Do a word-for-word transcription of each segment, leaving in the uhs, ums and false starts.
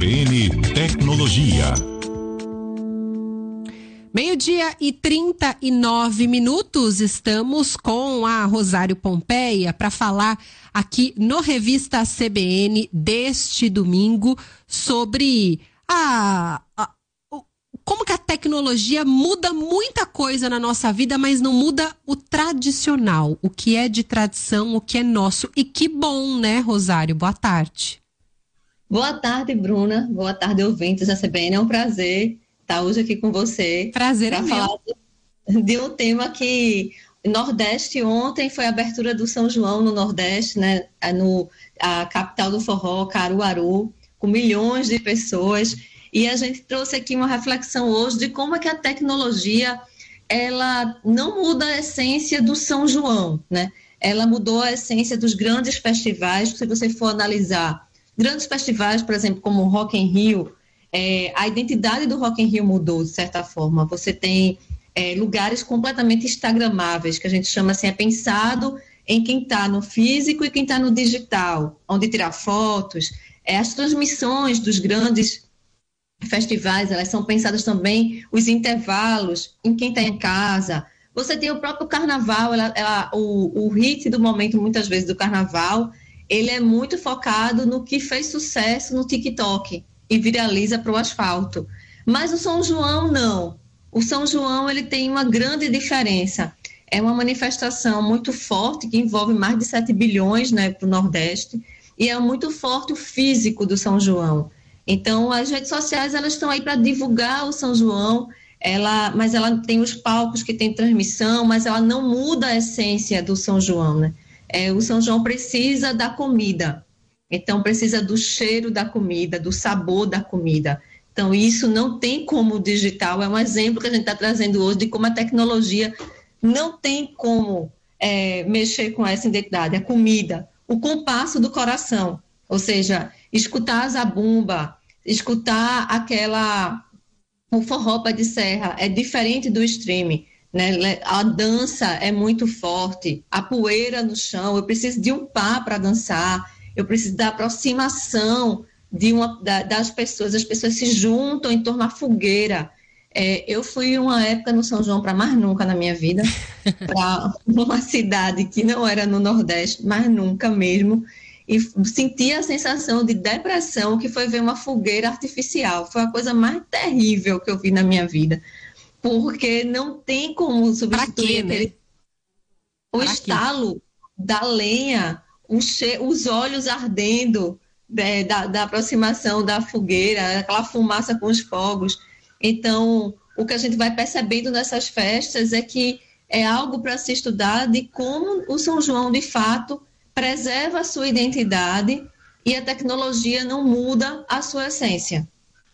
C B N Tecnologia. Meio-dia e trinta e nove minutos, estamos com a Rosário Pompeia para falar aqui no Revista C B N deste domingo sobre a, a, o, como que a tecnologia muda muita coisa na nossa vida, mas não muda o tradicional, o que é de tradição, o que é nosso. E que bom, né, Rosário? Boa tarde. Boa tarde, Bruna. Boa tarde, ouvintes da C B N. É um prazer estar hoje aqui com você. Prazer é meu. Para falar de, de um tema que Nordeste, ontem foi a abertura do São João no Nordeste, né? No, a capital do forró, Caruaru, com milhões de pessoas. E a gente trouxe aqui uma reflexão hoje de como é que a tecnologia ela não muda a essência do São João, né? Ela mudou a essência dos grandes festivais. Se você for analisar grandes festivais, por exemplo, como o Rock in Rio, é, a identidade do Rock in Rio mudou, de certa forma. Você tem é, lugares completamente instagramáveis, que a gente chama assim, é pensado em quem está no físico e quem está no digital, onde tirar fotos. É, as transmissões dos grandes festivais, elas são pensadas também, os intervalos, em quem está em casa. Você tem o próprio carnaval, ela, ela, o, o hit do momento, muitas vezes, do carnaval, ele é muito focado no que fez sucesso no TikTok e viraliza para o asfalto. Mas o São João, não. O São João, ele tem uma grande diferença. É uma manifestação muito forte, que envolve mais de sete bilhões, né, para o Nordeste, e é muito forte o físico do São João. Então, as redes sociais, elas estão aí para divulgar o São João, ela, mas ela tem os palcos que tem transmissão, mas ela não muda a essência do São João, né? É, o São João precisa da comida, então precisa do cheiro da comida, do sabor da comida. Então isso não tem como o digital, é um exemplo que a gente está trazendo hoje de como a tecnologia não tem como é, mexer com essa identidade, a comida, o compasso do coração, ou seja, escutar a zabumba, escutar aquela, o forró pé de serra, é diferente do streaming. Né? A dança é muito forte, a poeira no chão, eu preciso de um par para dançar, eu preciso da aproximação de uma, da, das pessoas, as pessoas se juntam em torno da fogueira. É, eu fui uma época no São João para mais nunca na minha vida, para uma cidade que não era no Nordeste, mais nunca mesmo, e senti a sensação de depressão que foi ver uma fogueira artificial, foi a coisa mais terrível que eu vi na minha vida. Porque não tem como substituir quê, né? aquele... o pra estalo quê? da lenha, um che... os olhos ardendo né, da, da aproximação da fogueira, aquela fumaça com os fogos. Então, o que a gente vai percebendo nessas festas é que é algo para se estudar de como o São João, de fato, preserva a sua identidade e a tecnologia não muda a sua essência.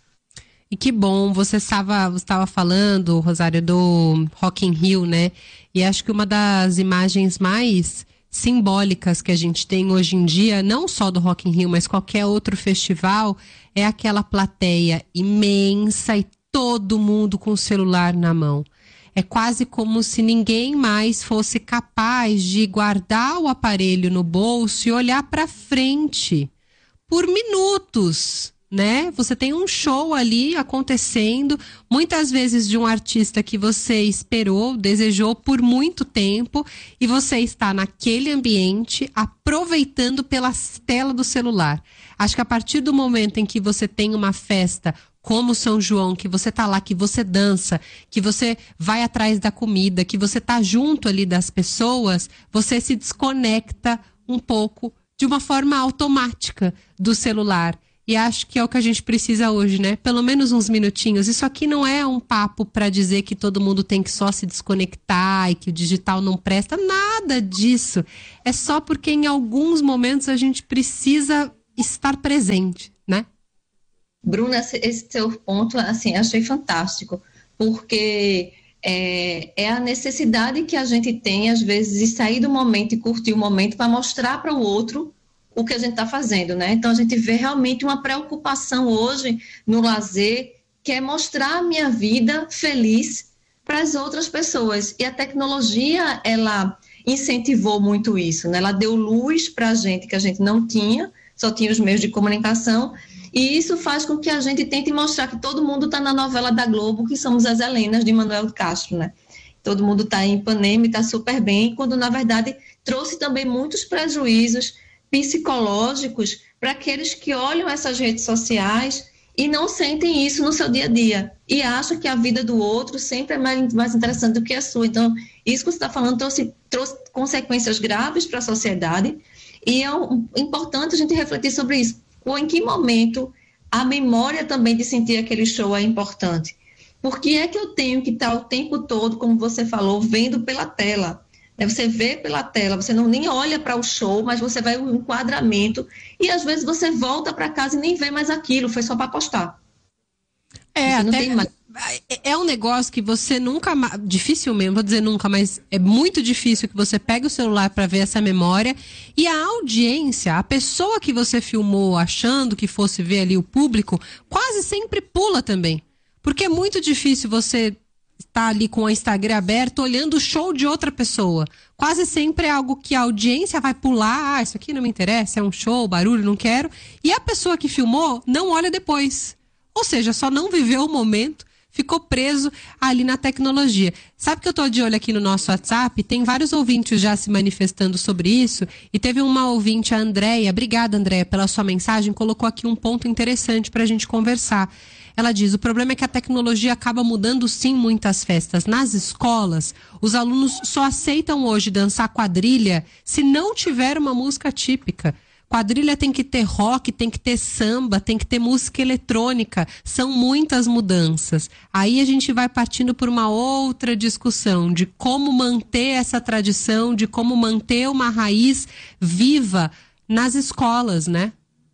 E que bom, você estava, você estava falando, Rosário, do Rock in Rio, né? E acho que uma das imagens mais simbólicas que a gente tem hoje em dia, não só do Rock in Rio, mas qualquer outro festival, é aquela plateia imensa e todo mundo com o celular na mão. É quase como se ninguém mais fosse capaz de guardar o aparelho no bolso e olhar para frente por minutos. Né? Você tem um show ali acontecendo, muitas vezes de um artista que você esperou, desejou por muito tempo, e você está naquele ambiente aproveitando pela tela do celular. Acho que a partir do momento em que você tem uma festa como São João, que você tá lá, que você dança, que você vai atrás da comida, que você tá junto ali das pessoas, você se desconecta um pouco de uma forma automática do celular. E acho que é o que a gente precisa hoje, né? Pelo menos uns minutinhos. Isso aqui não é um papo para dizer que todo mundo tem que só se desconectar e que o digital não presta. Nada disso. É só porque em alguns momentos a gente precisa estar presente, né? Bruna, esse seu ponto, assim, achei fantástico. Porque é, é a necessidade que a gente tem, às vezes, de sair do momento e curtir o momento para mostrar para o outro o que a gente está fazendo, né? Então, a gente vê realmente uma preocupação hoje no lazer, que é mostrar a minha vida feliz para as outras pessoas. E a tecnologia, ela incentivou muito isso, né? Ela deu luz para a gente, que a gente não tinha, só tinha os meios de comunicação, E isso faz com que a gente tente mostrar que todo mundo está na novela da Globo, que somos as Helenas de Manuel Castro, né? Todo mundo está em Ipanema e está super bem, quando na verdade trouxe também muitos prejuízos psicológicos para aqueles que olham essas redes sociais e não sentem isso no seu dia a dia e acham que a vida do outro sempre é mais, mais interessante do que a sua. Então, isso que você está falando trouxe, trouxe consequências graves para a sociedade e é um, importante a gente refletir sobre isso. Ou em que momento a memória também de sentir aquele show é importante? Por que é que eu tenho que estar o tempo todo, como você falou, vendo pela tela? Você vê pela tela, você não nem olha para o show, mas você vai o enquadramento e às vezes você volta para casa e nem vê mais aquilo, foi só para postar. É, você até, mais... é um negócio que você nunca, dificilmente, vou dizer nunca, mas é muito difícil que você pegue o celular para ver essa memória e a audiência, a pessoa que você filmou achando que fosse ver ali o público, quase sempre pula também. Porque é muito difícil você estar ali com o Instagram aberto olhando o show de outra pessoa. Quase sempre é algo que a audiência vai pular. Ah, isso aqui não me interessa, é um show, barulho, não quero. E a pessoa que filmou não olha depois. Ou seja, só não viveu o momento, ficou preso ali na tecnologia. Sabe que eu tô de olho aqui no nosso WhatsApp? Tem vários ouvintes já se manifestando sobre isso. E teve uma ouvinte, a Andréia. Obrigada, Andréia, pela sua mensagem. Colocou aqui um ponto interessante para a gente conversar. Ela diz, o problema é que a tecnologia acaba mudando sim muitas festas. Nas escolas, os alunos só aceitam hoje dançar quadrilha se não tiver uma música típica. Quadrilha tem que ter rock, tem que ter samba, tem que ter música eletrônica. São muitas mudanças. Aí a gente vai partindo por uma outra discussão de como manter essa tradição, de como manter uma raiz viva nas escolas, né?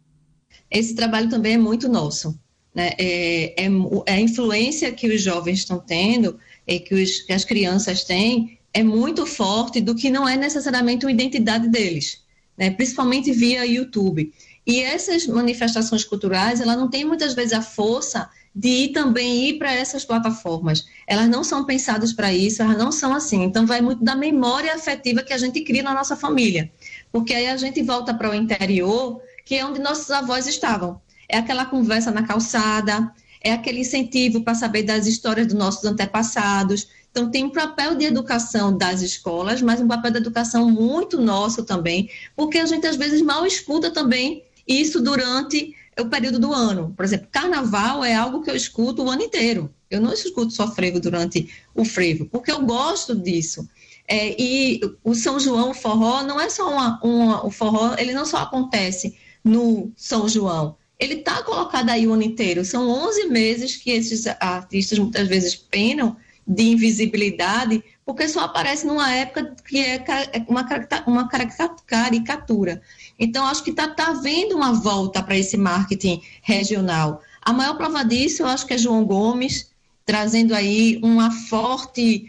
Esse trabalho também é muito nosso. Né? É, é, é a influência que os jovens estão tendo, é, que, os, que as crianças têm, é muito forte do que não é necessariamente uma identidade deles, né? Principalmente via YouTube. E essas manifestações culturais, ela não tem muitas vezes a força de ir também ir para essas plataformas. Elas não são pensadas para isso, elas não são assim. Então vai muito da memória afetiva que a gente cria na nossa família. Porque aí a gente volta para o interior, que é onde nossos avós estavam. É aquela conversa na calçada, é aquele incentivo para saber das histórias dos nossos antepassados. Então, tem um papel de educação das escolas, mas um papel de educação muito nosso também, porque a gente, às vezes, mal escuta também isso durante o período do ano. Por exemplo, carnaval é algo que eu escuto o ano inteiro. Eu não escuto só frevo durante o frevo, porque eu gosto disso. É, e o São João, o forró, não é só uma, uma... O forró, ele não só acontece no São João, ele está colocado aí o ano inteiro. São onze meses que esses artistas muitas vezes penam de invisibilidade, porque só aparece numa época que é uma, uma caricatura. Então, acho que está tá havendo uma volta para esse marketing regional. A maior prova disso, eu acho que é João Gomes, trazendo aí uma forte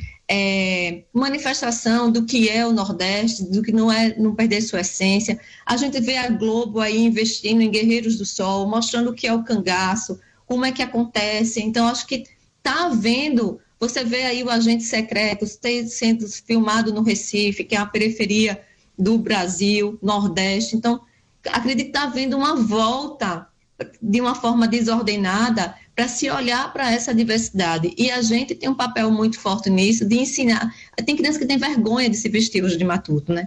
é, manifestação do que é o Nordeste, do que não é não perder sua essência. A gente vê a Globo aí investindo em Guerreiros do Sol, mostrando o que é o cangaço, como é que acontece. Então, acho que está havendo, você vê aí o Agente Secreto sendo filmado no Recife, que é a periferia do Brasil, Nordeste. Então, acredito que está havendo uma volta de uma forma desordenada para se olhar para essa diversidade. E a gente tem um papel muito forte nisso, de ensinar. Tem criança que tem vergonha de se vestir hoje de matuto, né?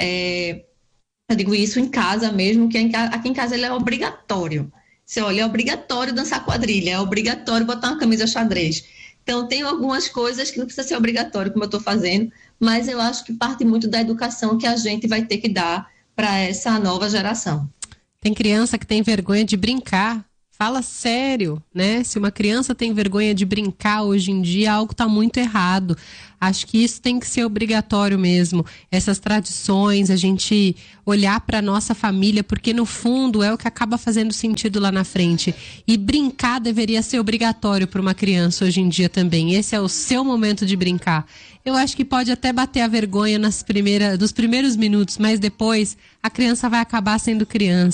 É, eu digo isso em casa mesmo, que aqui em casa ele é obrigatório. Você olha, é obrigatório dançar quadrilha, é obrigatório botar uma camisa xadrez. Então, tem algumas coisas que não precisa ser obrigatório, como eu estou fazendo, mas eu acho que parte muito da educação que a gente vai ter que dar para essa nova geração. Tem criança que tem vergonha de brincar. Fala sério, né? Se uma criança tem vergonha de brincar hoje em dia, algo está muito errado. Acho que isso tem que ser obrigatório mesmo. Essas tradições, a gente olhar para a nossa família, porque no fundo é o que acaba fazendo sentido lá na frente. E brincar deveria ser obrigatório para uma criança hoje em dia também. Esse é o seu momento de brincar. Eu acho que pode até bater a vergonha nas primeiras, nos primeiros minutos, mas depois a criança vai acabar sendo criança.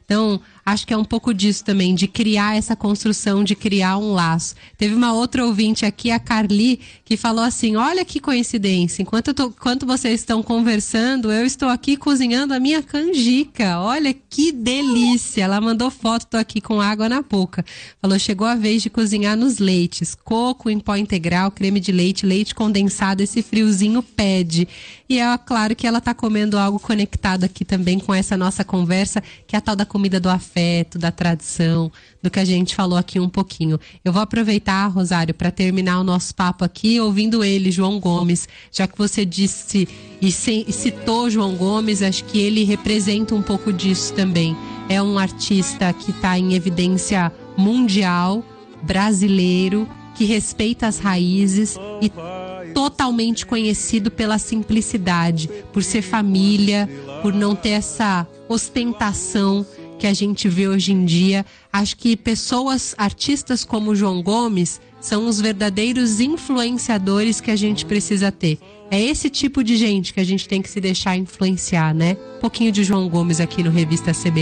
Então, acho que é um pouco disso também, de criar essa construção, de criar um laço. Teve uma outra ouvinte aqui, a Carly, que falou assim, olha que coincidência, enquanto, eu tô, enquanto vocês estão conversando, eu estou aqui cozinhando a minha canjica. Olha que delícia! Ela mandou foto, tô aqui com água na boca. Falou, chegou a vez de cozinhar nos leites. Coco em pó integral, creme de leite, leite condensado, esse friozinho pede. E é claro que ela tá comendo algo conectado aqui também com essa nossa conversa, que é a tal da comida do afeto, da tradição, do que a gente falou aqui um pouquinho. Eu vou aproveitar, Rosário, para terminar o nosso papo aqui ouvindo ele, João Gomes, já que você disse e citou João Gomes, acho que ele representa um pouco disso também. É um artista que está em evidência mundial, brasileiro, que respeita as raízes e totalmente conhecido pela simplicidade, por ser família, por não ter essa ostentação que a gente vê hoje em dia. Acho que pessoas, artistas como o João Gomes, são os verdadeiros influenciadores que a gente precisa ter. É esse tipo de gente que a gente tem que se deixar influenciar, né? Um pouquinho de João Gomes aqui no Revista C B.